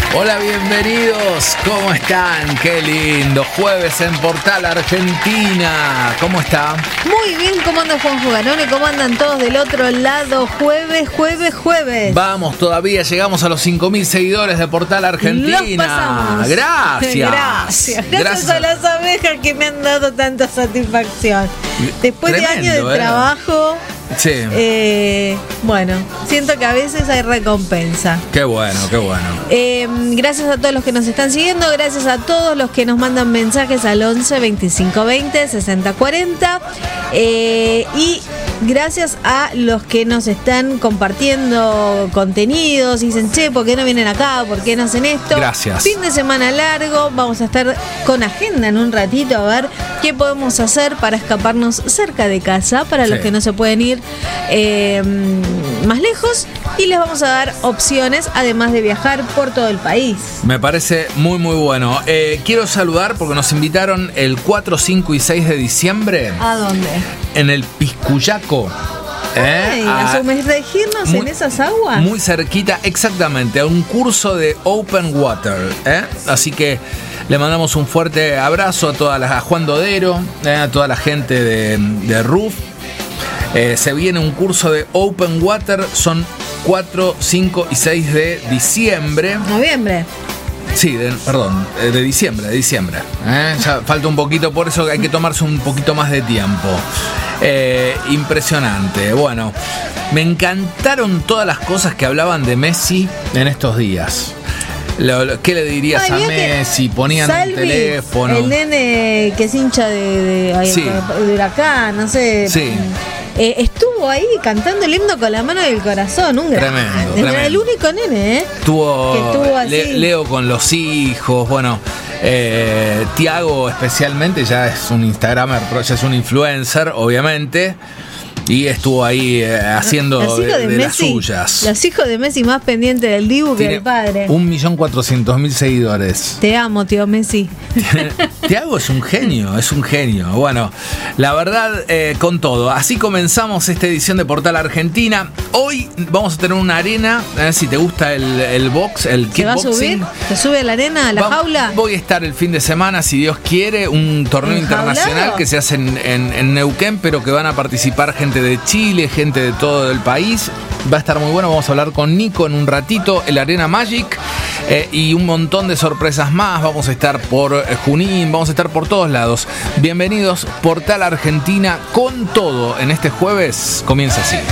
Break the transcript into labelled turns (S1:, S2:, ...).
S1: Hola, bienvenidos. ¿Cómo están? Qué lindo. Jueves en Portal Argentina. ¿Cómo está?
S2: Muy bien, ¿cómo anda Juan Juganone? ¿Cómo andan todos del otro lado? Jueves.
S1: Vamos, todavía llegamos a los 5.000 seguidores de Portal Argentina.
S2: Los pasamos. Gracias a las abejas que me han dado tanta satisfacción. Después
S1: Tremendo,
S2: de años de trabajo.
S1: Sí.
S2: Bueno, siento que a veces hay recompensa.
S1: Qué bueno.
S2: Gracias a todos los que nos están siguiendo, gracias a todos los que nos mandan mensajes al 11 25 20 60 40 y gracias a los que nos están compartiendo contenidos y dicen, che, ¿por qué no vienen acá? ¿Por qué no hacen esto?
S1: Gracias.
S2: Fin de semana largo, vamos a estar con agenda en un ratito a ver qué podemos hacer para escaparnos cerca de casa, para los que no se pueden ir más lejos, y les vamos a dar opciones además de viajar por todo el país.
S1: Me parece muy bueno. Quiero saludar porque nos invitaron el 4, 5 y 6 de diciembre.
S2: ¿A dónde?
S1: En el Piscuyaco.
S2: ¿A sumergirnos en esas aguas?
S1: Muy cerquita, exactamente, a un curso de Open Water. Así que le mandamos un fuerte abrazo a Juan Dodero, a toda la gente de RUF. Se viene un curso de Open Water, son 4, 5 y 6 de diciembre.
S2: ¿Noviembre?
S1: Sí, de diciembre. Ya falta un poquito, por eso hay que tomarse un poquito más de tiempo. Impresionante. Bueno, me encantaron todas las cosas que hablaban de Messi en estos días. ¿Qué le dirías a Messi? Ponían un teléfono.
S2: El nene que es hincha de Huracán, no sé.
S1: Sí.
S2: Estuvo ahí cantando el himno con la mano del corazón, un gran.
S1: Tremendo.
S2: El único nene,
S1: Estuvo
S2: así.
S1: Leo con los hijos, bueno, Tiago especialmente, ya es un Instagramer, ya es un influencer, obviamente. Y estuvo ahí haciendo de las suyas.
S2: Los hijos de Messi más pendientes del Dibu que del padre.
S1: 1.400.000 seguidores.
S2: Te amo, tío Messi.
S1: Tiago es un genio. Bueno, la verdad, con todo. Así comenzamos esta edición de Portal Argentina. Hoy vamos a tener una arena. Si te gusta el box, el kickboxing.
S2: ¿Se va a subir? ¿Se sube a la arena, a la jaula? Voy
S1: a estar el fin de semana, si Dios quiere, un torneo internacional que se hace en Neuquén, pero que van a participar gente de Chile, gente de todo el país. Va a estar muy bueno. Vamos a hablar con Nico en un ratito, el Arena Magic, y un montón de sorpresas más. Vamos a estar por Junín, vamos a estar por todos lados. Bienvenidos, Portal Argentina con todo en este jueves. Comienza así.